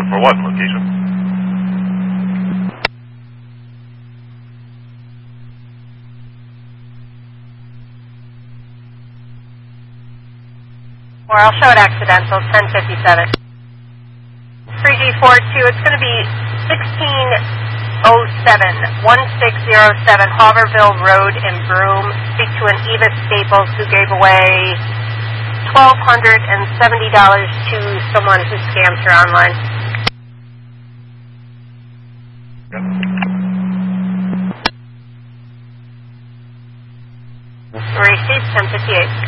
For what location? Or I'll show it accidental, 1057. 3G42, it's going to be 1607 Hauberville Road in Broome. Speak to an Eva Staples who gave away $1,270 to someone who scammed her online. Yep. Received 1058.